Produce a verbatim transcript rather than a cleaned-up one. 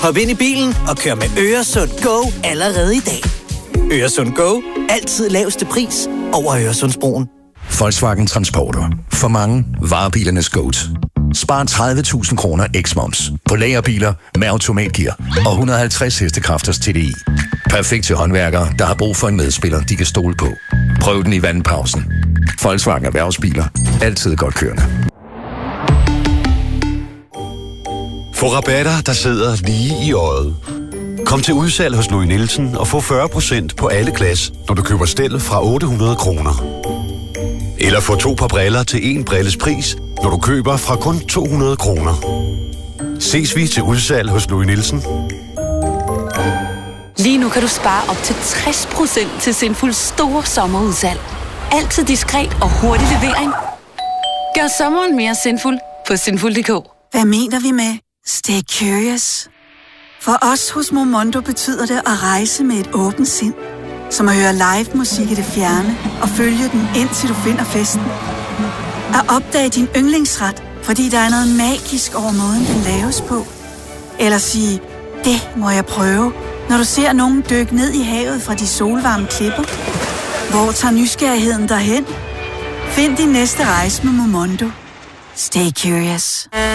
Hop ind i bilen og kør med Øresund Go allerede i dag. Øresund Go. Altid laveste pris over Øresundsbroen. Volkswagen Transporter. For mange varebilernes GOAT. Spar tredive tusind kroner eks-moms på lagerbiler med automatgear og et hundrede og halvtreds hestekræfters T D I. Perfekt til håndværkere, der har brug for en medspiller, de kan stole på. Prøv den i vandpausen. Volkswagen Erhvervsbiler. Altid godt kørende. Få rabatter, der sidder lige i øjet. Kom til udsalg hos Louis Nielsen og få fyrre procent på alle glas, når du køber stel fra otte hundrede kroner. Eller få to par briller til en brilles pris, når du køber fra kun to hundrede kroner. Ses vi til udsalg hos Louis Nielsen. Lige nu kan du spare op til tres procent til Sinfuls store sommerudsalg. Altid diskret og hurtig levering. Gør sommeren mere sinful på sinful punktum d k. Hvad mener vi med stay curious? For os hos Momondo betyder det at rejse med et åbent sind. Som at høre live musik i det fjerne og følge den indtil du finder festen. At opdage din yndlingsret, fordi der er noget magisk over måden, den laves på. Eller sige, det må jeg prøve, når du ser nogen dykke ned i havet fra de solvarme klipper. Hvor tager nysgerrigheden derhen? Find din næste rejse med Momondo. Stay curious.